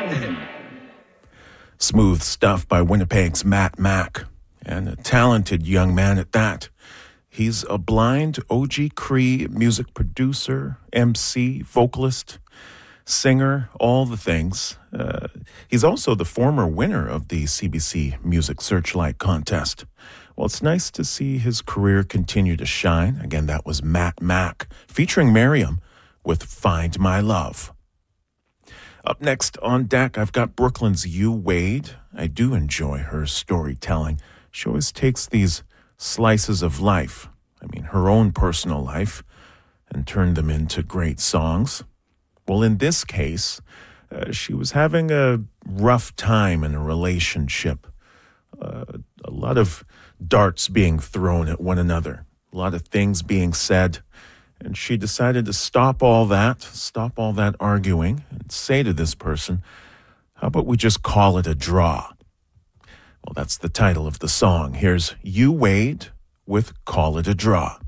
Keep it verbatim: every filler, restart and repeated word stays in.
Smooth stuff by Winnipeg's Matt Mack, and a talented young man at that. He's a blind O G Cree music producer, M C, vocalist, singer, all the things. Uh, he's also the former winner of the C B C Music Searchlight contest. Well, it's nice to see his career continue to shine. Again, that was Matt Mack, featuring Miriam with Find My Love. Up next on deck, I've got Brooklyn's You Wade. I do enjoy her storytelling. She always takes these slices of life, I mean her own personal life, and turn them into great songs. Well, in this case, uh, she was having a rough time in a relationship. Uh, a lot of darts being thrown at one another, a lot of things being said, and she decided to stop all that, stop all that arguing, and say to this person, how about we just call it a draw? Well, that's the title of the song. Here's You Wade with Call It a Draw.